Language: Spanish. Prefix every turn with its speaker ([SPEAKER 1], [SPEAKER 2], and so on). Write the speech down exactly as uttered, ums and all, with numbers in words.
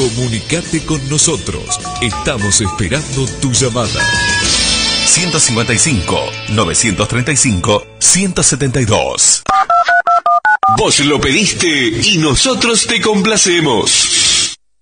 [SPEAKER 1] Comunicate con nosotros. Estamos esperando tu llamada.
[SPEAKER 2] ciento cincuenta y cinco, novecientos treinta y cinco, ciento setenta y dos.
[SPEAKER 3] Vos lo pediste y nosotros te complacemos.